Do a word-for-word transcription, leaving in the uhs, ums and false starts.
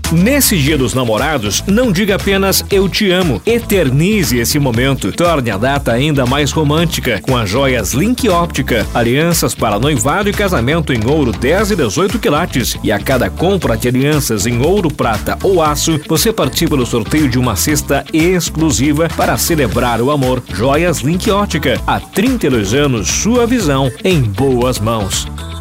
Nesse Dia dos Namorados, não diga apenas eu te amo. Eternize esse momento. Torne a data ainda mais romântica com as joias Link Óptica. Alianças para noivado e casamento em ouro dez e dezoito quilates. E a cada compra de alianças em ouro, prata ou aço, você participa do sorteio de uma cesta exclusiva para celebrar o amor. Joias Link Óptica. Há trinta e dois anos, sua visão em boas mãos.